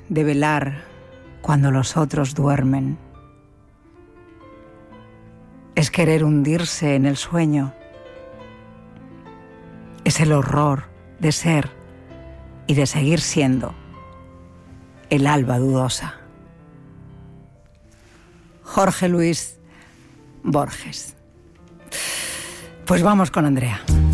de velar cuando los otros duermen. Es querer hundirse en el sueño. Es el horror de ser y de seguir siendo el alba dudosa. Jorge Luis Borges. Pues vamos con Andrea.